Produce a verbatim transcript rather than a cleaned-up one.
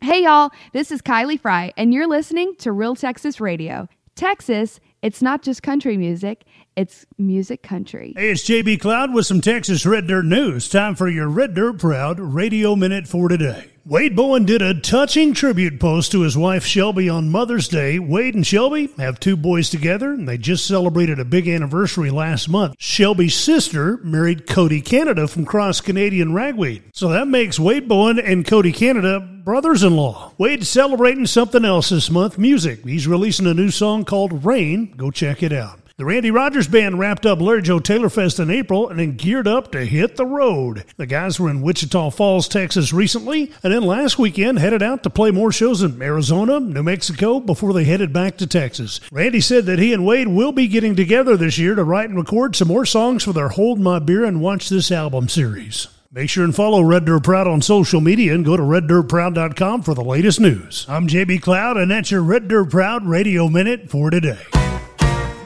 Hey y'all, this is Kylie Fry, and you're listening to Real Texas Radio. Texas, it's not just country music, it's music country. Hey, it's J B Cloud with some Texas Red Dirt news. Time for your Red Dirt Proud Radio Minute for today. Wade Bowen did a touching tribute post to his wife Shelby on Mother's Day. Wade and Shelby have two boys together, and they just celebrated a big anniversary last month. Shelby's sister married Cody Canada from Cross Canadian Ragweed. So that makes Wade Bowen and Cody Canada brothers-in-law. Wade's celebrating something else this month, music. He's releasing a new song called Rain. Go check it out. The Randy Rogers Band wrapped up Larry Joe Taylor Fest in April and then geared up to hit the road. The guys were in Wichita Falls, Texas recently, and then last weekend headed out to play more shows in Arizona, New Mexico, before they headed back to Texas. Randy said that he and Wade will be getting together this year to write and record some more songs for their Hold My Beer and Watch This album series. Make sure and follow Red Dirt Proud on social media and go to red dirt proud dot com for the latest news. I'm J B Cloud, and that's your Red Dirt Proud Radio Minute for today.